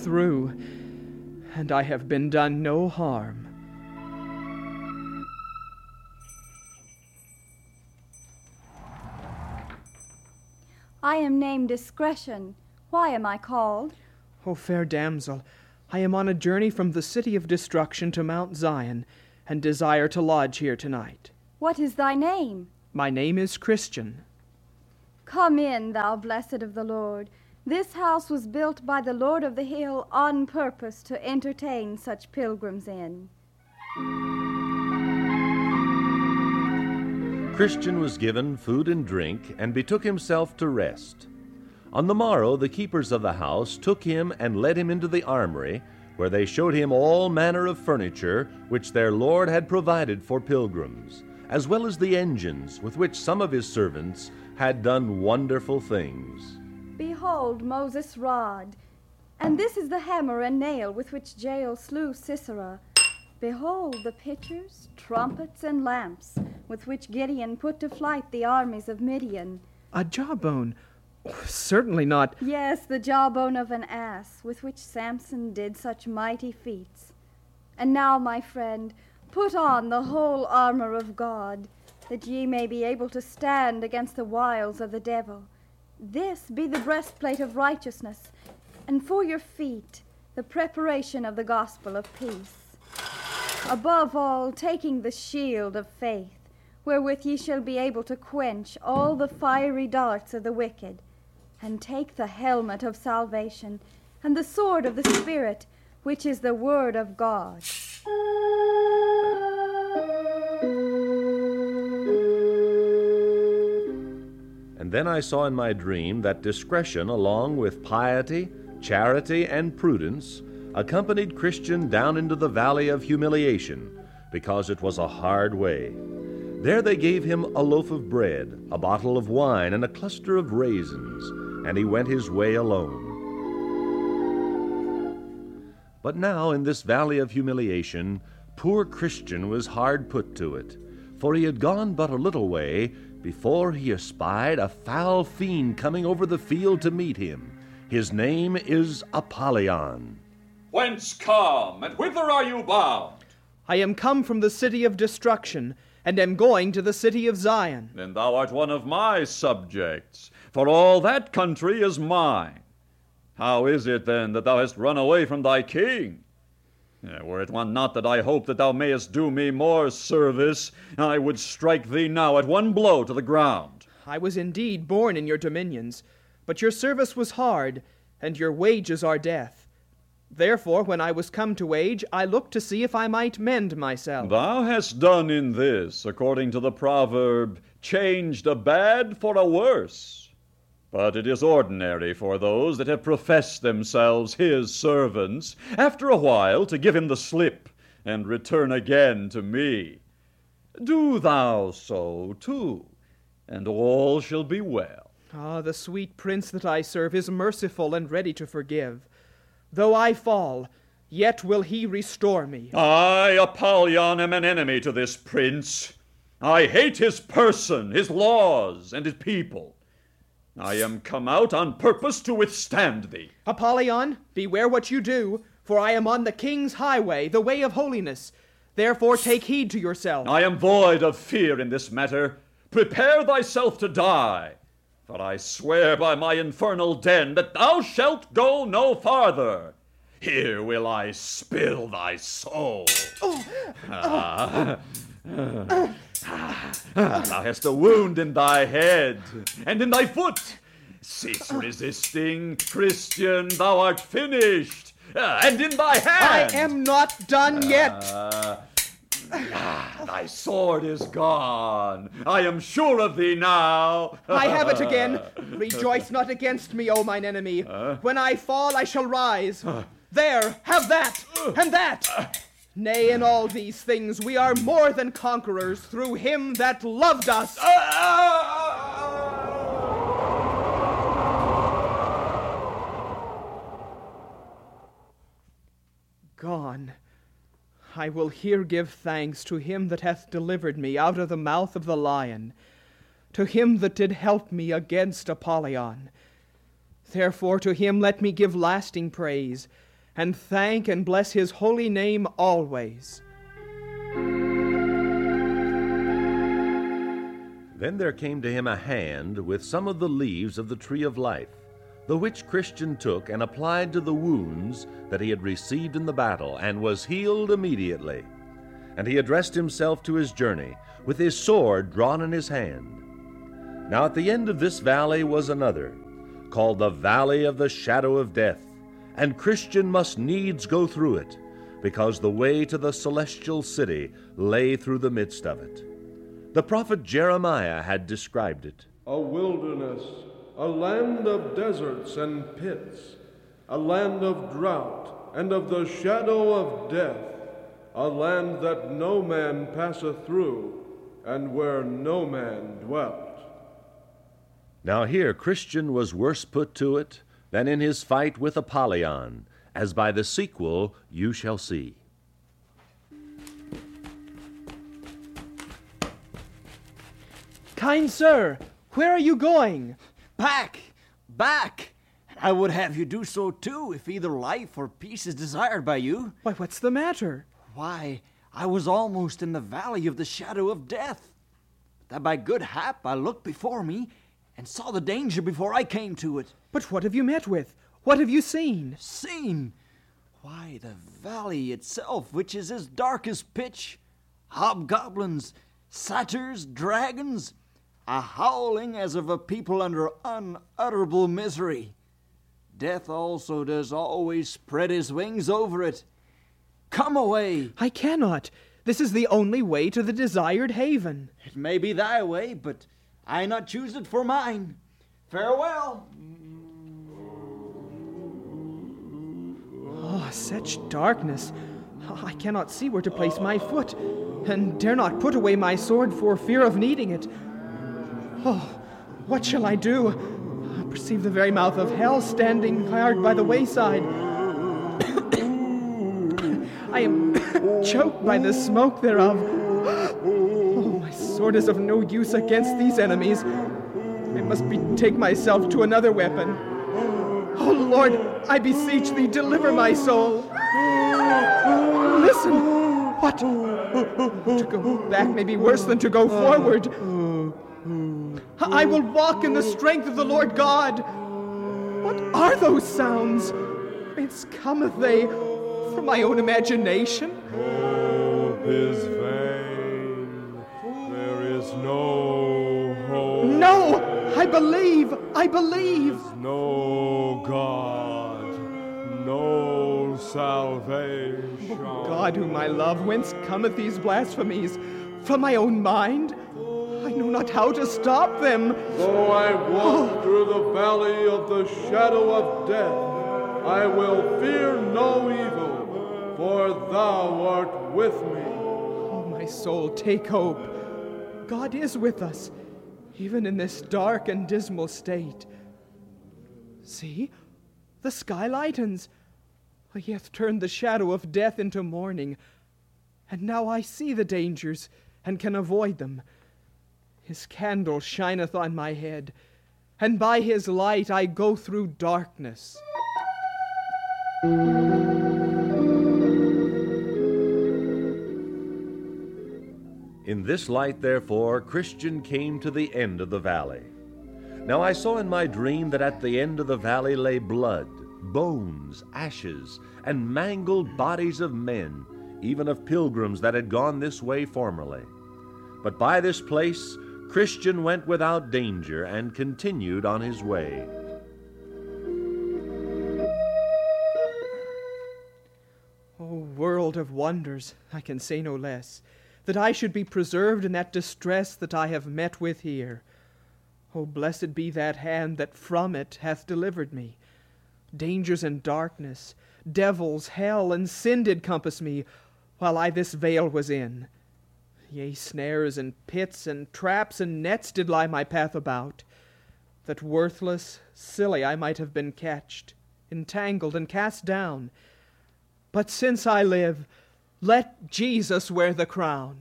through, and I have been done no harm. I am named Discretion. Why am I called? O fair damsel, I am on a journey from the city of destruction to Mount Zion, and desire to lodge here tonight. What is thy name? My name is Christian. Come in, thou blessed of the Lord. This house was built by the Lord of the Hill on purpose to entertain such pilgrims in. Christian was given food and drink, and betook himself to rest. On the morrow the keepers of the house took him and led him into the armory, where they showed him all manner of furniture which their Lord had provided for pilgrims, as well as the engines with which some of his servants had done wonderful things. Behold Moses' rod, and this is the hammer and nail with which Jael slew Sisera. Behold the pitchers, trumpets, and lamps with which Gideon put to flight the armies of Midian. A jawbone? Certainly not. Yes, the jawbone of an ass with which Samson did such mighty feats. And now, my friend, put on the whole armor of God, that ye may be able to stand against the wiles of the devil. This be the breastplate of righteousness, and for your feet the preparation of the gospel of peace. Above all, taking the shield of faith, wherewith ye shall be able to quench all the fiery darts of the wicked, and take the helmet of salvation, and the sword of the Spirit, which is the word of God. And then I saw in my dream that discretion, along with piety, charity, and prudence, accompanied Christian down into the valley of humiliation, because it was a hard way. There they gave him a loaf of bread, a bottle of wine, and a cluster of raisins, and he went his way alone. But now in this valley of humiliation, poor Christian was hard put to it, for he had gone but a little way before he espied a foul fiend coming over the field to meet him. His name is Apollyon. Whence come, and whither are you bound? I am come from the city of destruction, and am going to the city of Zion. Then thou art one of my subjects, for all that country is mine. How is it, then, that thou hast run away from thy king? Were it one not that I hope that thou mayest do me more service, I would strike thee now at one blow to the ground. I was indeed born in your dominions, but your service was hard, and your wages are death. Therefore, when I was come to age, I looked to see if I might mend myself. Thou hast done in this, according to the proverb, changed a bad for a worse. But it is ordinary for those that have professed themselves his servants, after a while to give him the slip, and return again to me. Do thou so too, and all shall be well. Ah, the sweet prince that I serve is merciful and ready to forgive. Though I fall, yet will he restore me. I, Apollyon, am an enemy to this prince. I hate his person, his laws, and his people. I am come out on purpose to withstand thee. Apollyon, beware what you do, for I am on the king's highway, the way of holiness. Therefore take heed to yourself. I am void of fear in this matter. Prepare thyself to die. For I swear by my infernal den that thou shalt go no farther. Here will I spill thy soul. Thou hast a wound in thy head and in thy foot. Cease resisting, Christian, thou art finished. And in thy hand. I am not done yet. Thy sword is gone. I am sure of thee now. I have it again. Rejoice not against me, O mine enemy. When I fall, I shall rise. There, have that, and that. Nay, in all these things we are more than conquerors through him that loved us. Gone. I will here give thanks to him that hath delivered me out of the mouth of the lion, to him that did help me against Apollyon. Therefore to him let me give lasting praise, and thank and bless his holy name always. Then there came to him a hand with some of the leaves of the tree of life, the which Christian took and applied to the wounds that he had received in the battle, and was healed immediately. And he addressed himself to his journey, with his sword drawn in his hand. Now at the end of this valley was another, called the Valley of the Shadow of Death, and Christian must needs go through it, because the way to the celestial city lay through the midst of it. The prophet Jeremiah had described it. A wilderness, a land of deserts and pits, a land of drought and of the shadow of death, a land that no man passeth through, and where no man dwelt. Now here Christian was worse put to it than in his fight with Apollyon, as by the sequel you shall see. Kind sir, where are you going? Back! And I would have you do so too, if either life or peace is desired by you. Why, what's the matter? Why, I was almost in the valley of the shadow of death. That by good hap I looked before me, and saw the danger before I came to it. But what have you met with? What have you seen? Seen? Why, the valley itself, which is as dark as pitch. Hobgoblins, satyrs, dragons, a howling as of a people under unutterable misery. Death also does always spread his wings over it. Come away. I cannot. This is the only way to the desired haven. It may be thy way, but I not choose it for mine. Farewell. Oh, such darkness. I cannot see where to place my foot, and dare not put away my sword for fear of needing it. Oh, what shall I do? I perceive the very mouth of hell standing hard by the wayside. I am choked by the smoke thereof. Oh, my sword is of no use against these enemies. I must betake myself to another weapon. Oh, Lord, I beseech thee, deliver my soul. Listen! What? To go back may be worse than to go forward. I will walk in the strength of the Lord God. What are those sounds? Whence cometh they? From my own imagination? Hope is vain. There is no hope. No! I believe! No God. No salvation. God whom I love, whence cometh these blasphemies? From my own mind? I know not how to stop them. Though I walk through the valley of the shadow of death, I will fear no evil, for thou art with me. Oh, my soul, take hope. God is with us, even in this dark and dismal state. See, the sky lightens. He hath turned the shadow of death into morning, and now I see the dangers and can avoid them. His candle shineth on my head, and by his light I go through darkness. In this light, therefore, Christian came to the end of the valley. Now I saw in my dream that at the end of the valley lay blood, bones, ashes, and mangled bodies of men, even of pilgrims that had gone this way formerly. But by this place Christian went without danger and continued on his way. O world of wonders, I can say no less, that I should be preserved in that distress that I have met with here. O blessed be that hand that from it hath delivered me. Dangers and darkness, devils, hell, and sin did compass me, while I this vale was in. Yea, snares and pits and traps and nets did lie my path about, that worthless, silly I might have been catched, entangled, and cast down. But since I live, let Jesus wear the crown.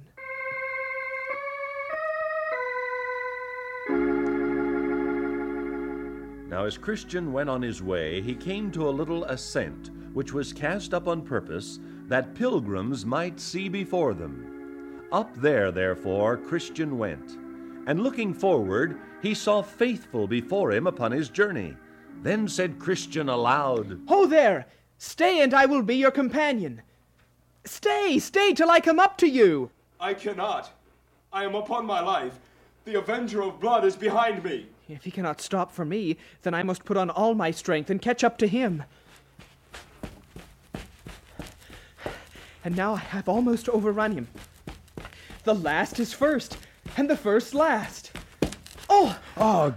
Now as Christian went on his way, he came to a little ascent, which was cast up on purpose, that pilgrims might see before them. Up there, therefore, Christian went, and looking forward, he saw Faithful before him upon his journey. Then said Christian aloud, Ho there! Stay, and I will be your companion. Stay till I come up to you. I cannot. I am upon my life. The Avenger of Blood is behind me. If he cannot stop for me, then I must put on all my strength and catch up to him. And now I have almost overrun him. The last is first, and the first last. Oh!